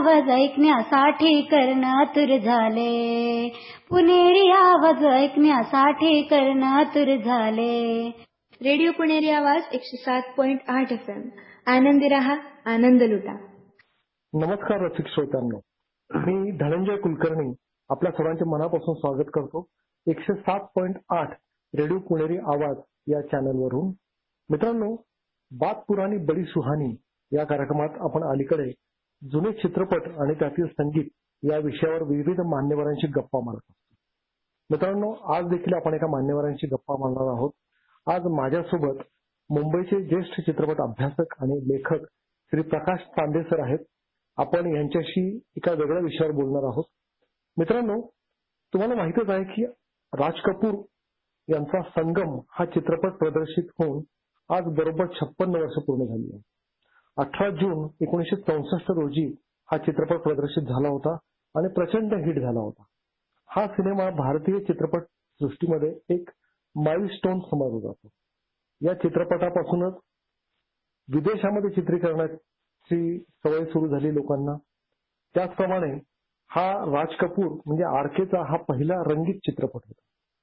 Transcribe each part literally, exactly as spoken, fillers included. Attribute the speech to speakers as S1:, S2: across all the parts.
S1: आवाज ऐकण्यासाठी कर्ण आतुर झाले. पुणेरी आवाज ऐकण्यासाठी कर्ण आतुर झाले.
S2: रेडिओ पुणेरी आवाज एकशे सात पॉइंट आठ एफ एम. आनंदी रहा, आनंद लुटा.
S3: नमस्कार रसिक श्रोत्यांनो, मी धनंजय कुलकर्णी आपल्या सर्वांचे मनापासून स्वागत करतो एकशे सात पॉइंट आठ रेडिओ पुणेरी आवाज या चॅनलवरून. मित्रांनो, बात पुरानी बडी सुहानी या कार्यक्रमात आपण अलीकडे जुने चित्रपट आणि त्यातील संगीत या विषयावर विविध मान्यवरांशी गप्पा मारत असतो. मित्रांनो, आज देखील आपण एका मान्यवरांशी गप्पा मारणार आहोत. आज माझ्यासोबत मुंबईचे ज्येष्ठ चित्रपट अभ्यासक आणि लेखक श्री प्रकाश चांदे सर आहेत. आपण यांच्याशी एका वेगळ्या विषयावर बोलणार आहोत. मित्रांनो, तुम्हाला माहितच आहे की राज कपूर यांचा संगम हा चित्रपट प्रदर्शित होऊन आज बरोबर छप्पन्न वर्ष पूर्ण झाली आहे. अठरा जून एकोणीसशे चौसष्ट रोजी हा चित्रपट प्रदर्शित झाला होता आणि प्रचंड हिट झाला होता. हा सिनेमा भारतीय चित्रपट सृष्टीमध्ये एक माइलस्टोन समजला जातो. या चित्रपटापासूनच विदेशामध्ये चित्रीकरणाची सवय सुरू झाली लोकांना. त्याचप्रमाणे हा राज कपूर म्हणजे आरकेचा हा पहिला रंगीत चित्रपट होता.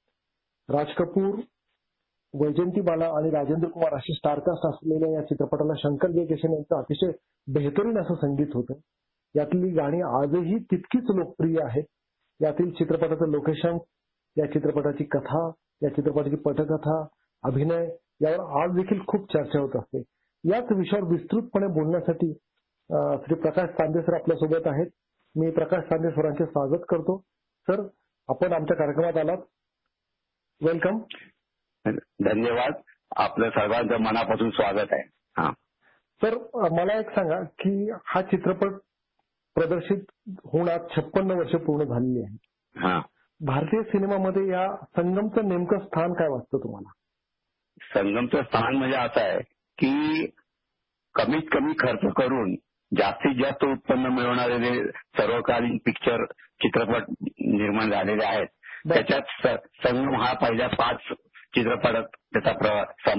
S3: राज कपूर, वैजंती बाला आणि राजेंद्र कुमार अशी स्टारकास्ट असलेल्या या चित्रपटाला शंकर जयकिशन यांचं अतिशय बेहतरीन असं संगीत होतं. यातली गाणी आजही तितकीच लोकप्रिय आहेत. यातील चित्रपटाचं लोकेशन, या चित्रपटाची कथा, या चित्रपटाची पटकथा, अभिनय यावर आज देखील खूप चर्चा होत असते. याच विषयावर विस्तृतपणे बोलण्यासाठी श्री प्रकाश चांदे सर आपल्यासोबत आहेत. मी प्रकाश चांदे सरांचे स्वागत करतो. सर, आपण आमच्या कार्यक्रमात आलात. वेलकम.
S4: धन्यवाद. आपलं सर्वांचं मनापासून स्वागत आहे. हा
S3: सर, मला एक सांगा की हा चित्रपट प्रदर्शित होऊन आज छप्पन्न वर्ष पूर्ण झालेली आहे.
S4: हा
S3: भारतीय सिनेमामध्ये या संगमचं नेमकं स्थान काय वाटतं तुम्हाला?
S4: संगमचं स्थान म्हणजे असं आहे की कमीत कमी खर्च करून जास्तीत जास्त उत्पन्न मिळवणारे सर्वकालीन पिक्चर चित्रपट निर्माण झालेले आहेत. त्याच्यात संगम हा पहिल्या पाच चित्रपटात त्याचा